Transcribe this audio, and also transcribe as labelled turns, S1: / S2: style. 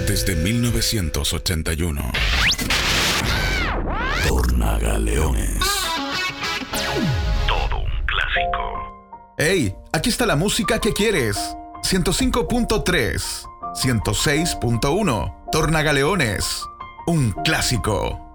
S1: Desde 1981.
S2: Tornagaleones.
S1: Todo un clásico.
S3: ¡Hey! Aquí está la música que quieres. 105.3, 106.1. Tornagaleones. Un clásico.